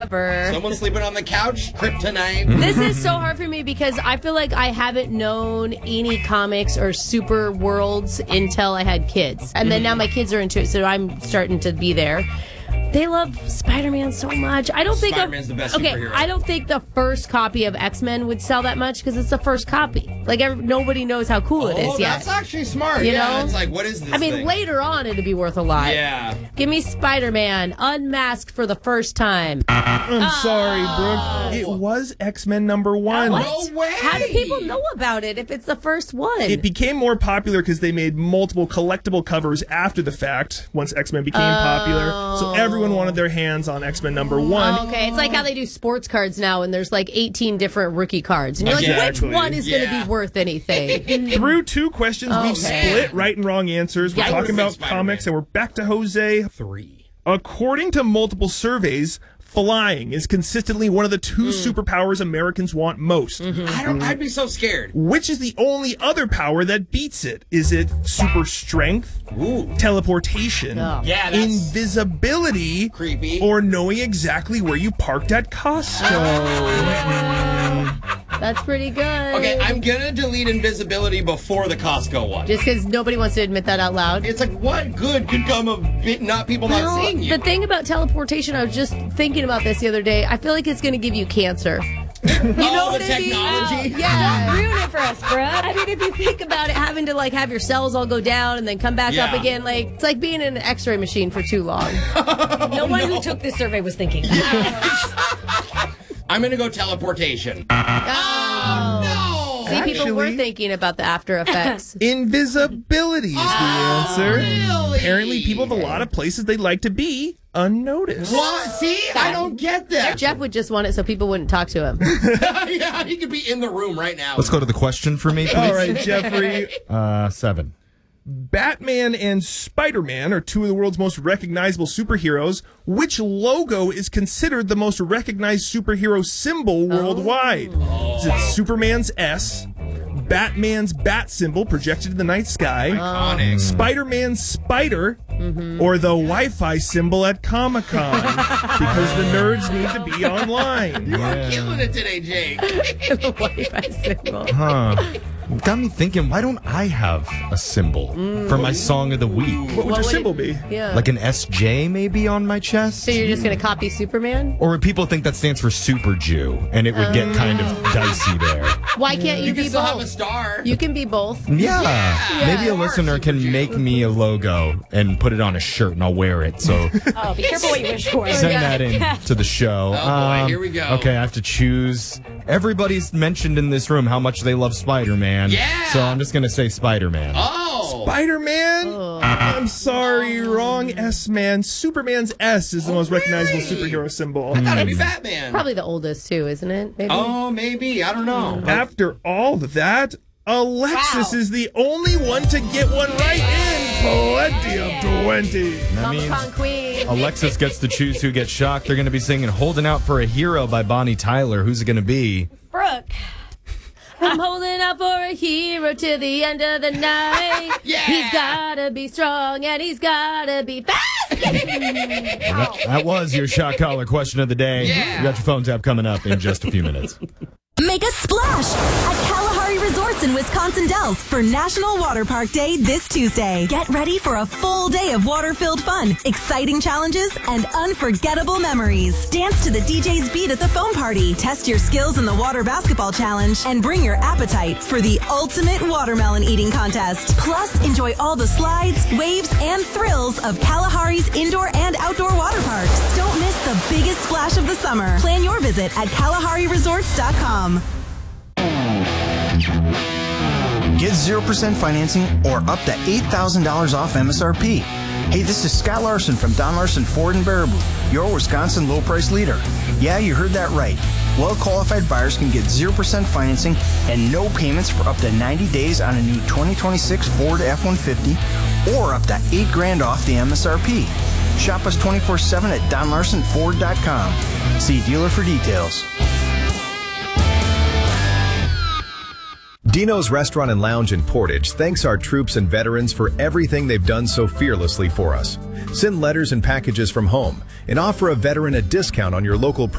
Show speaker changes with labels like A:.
A: ever.
B: Someone sleeping on the couch, kryptonite.
A: This is so hard for me because I feel like I haven't known any comics or super worlds until I had kids. And then now my kids are into it, so I'm starting to be there. They love Spider-Man so much. I don't think
B: Spider-Man's the best superhero.
A: I don't think the first copy of X-Men would sell that much because it's the first copy. Like nobody knows how cool it is yet.
B: That's actually smart.
A: You
B: know,
A: know?
B: it's like, what is this?
A: I mean,
B: thing?
A: later on it'd be worth a lot.
B: Yeah.
A: Give me Spider-Man unmasked for the first time.
C: I'm sorry, Brooke. It was X-Men number 1.
B: No way.
A: How do people know about it if it's the first one?
C: It became more popular because they made multiple collectible covers after the fact once X-Men became popular. So everyone wanted their hands on X-Men number 1.
A: Okay, it's like how they do sports cards now, and there's like 18 different rookie cards. And you're
C: Exactly.
A: like, which one is going to be worth anything?
C: Through 2 questions, we've split right and wrong answers. We're
A: Yeah, I
C: talking
B: would've
C: about
B: said Spider-Man.
C: comics, and we're back to Jose.
B: 3.
C: According to multiple surveys, flying is consistently one of the 2 superpowers Americans want most.
B: I'd be so scared.
C: Which is the only other power that beats it? Is it super strength, teleportation,
A: Oh.
B: Yeah, that's
C: invisibility,
B: creepy.
C: or knowing exactly where you parked at Costco?
A: That's pretty good.
B: Okay, I'm gonna delete invisibility before the Costco one.
A: Just because nobody wants to admit that out loud.
B: It's like, what good could come of people not seeing you?
A: The thing about teleportation, I was just thinking about this the other day. I feel like it's going to give you cancer. You know what
B: the
A: I mean?
B: technology?
A: Yeah.
D: Ruin it for us, Brooke.
A: I mean, if you think about it, having to like have your cells all go down and then come back up
B: Yeah.
A: again, like it's like being in an X-ray machine for too long.
D: No one who took this survey was thinking.
B: I'm gonna go teleportation.
A: Oh.
B: No.
A: See, people were
C: Actually-
A: thinking about the after effects.
C: Invisibility is the answer.
B: really?
C: Apparently, people have a lot of places they'd like to be unnoticed.
B: What? See, I don't get that.
A: Jeff would just want it so people wouldn't talk to him.
B: Yeah, he could be in the room right now.
E: Let's go to the question for me, please.
C: All right, Jeffrey.
E: 7.
C: Batman and Spider-Man are 2 of the world's most recognizable superheroes. Which logo is considered the most recognized superhero symbol worldwide? Is it Superman's S, Batman's bat symbol projected in the night sky,
B: Iconic.
C: Spider-Man's spider, or the Wi-Fi symbol at Comic-Con? Because the nerds need to be online.
B: You are killing it today, Jake.
A: The Wi-Fi symbol.
E: Huh. Got me thinking, why don't I have a symbol for my song of the week?
C: What would your
A: would
C: symbol
A: it-
C: be?
A: Yeah.
E: Like an SJ maybe on my chest?
A: So you're just going to copy Superman?
E: Or would people think that stands for Super Jew, and it would get kind of dicey there?
A: Why can't you
B: You
A: be
B: can still have a
A: both?
B: star.
A: You can be both.
E: Yeah. Maybe a
B: you are
E: listener
B: Super
E: can
B: Jew.
E: make me a logo and put it on a shirt, and I'll wear it. So
D: Oh, be careful what you wish for.
E: send that in to the show.
B: Oh, boy, here we go.
E: Okay, I have to choose. Everybody's mentioned in this room how much they love Spider-Man.
B: Yeah.
E: So I'm just going to say Spider-Man.
B: Oh.
C: Spider-Man? I'm sorry, wrong S-Man. Superman's S is the most recognizable superhero symbol.
B: Gotta be Batman.
A: Probably the oldest, too, isn't it? Maybe?
B: Oh, maybe. I don't know.
C: After all that, Alexis is the only one to get one right in plenty of 20.
E: That means
A: Comic-Con Queen.
E: Alexis gets to choose who gets shocked. They're going to be singing Holding Out for a Hero by Bonnie Tyler. Who's it going to be?
D: Brooke.
A: I'm holding out for a hero to the end of the night.
B: Yeah.
A: He's gotta be strong and he's gotta be fast.
E: That was your shot collar question of the day.
B: Yeah.
E: You got your phone tap coming up in just a few minutes.
F: Make a splash at Kalahari Resorts in Wisconsin Dells for National Water Park Day this Tuesday. Get ready for a full day of water-filled fun, exciting challenges, and unforgettable memories. Dance to the DJ's beat at the foam party, test your skills in the water basketball challenge, and bring your appetite for the ultimate watermelon eating contest. Plus, enjoy all the slides, waves, and thrills of Kalahari's indoor and outdoor water parks. Don't miss the biggest splash of the summer. Plan your visit at KalahariResorts.com.
G: Get 0% financing or up to $8,000 off MSRP. Hey, this is Scott Larson from Don Larson Ford in Baraboo, your Wisconsin low price leader. Yeah, you heard that right. Well-qualified buyers can get 0% financing and no payments for up to 90 days on a new 2026 Ford F-150 or up to $8,000 off the MSRP. Shop us 24/7 at DonLarsonFord.com. See dealer for details.
H: Dino's Restaurant and Lounge in Portage thanks our troops and veterans for everything they've done so fearlessly for us. Send letters and packages from home and offer a veteran a discount on your local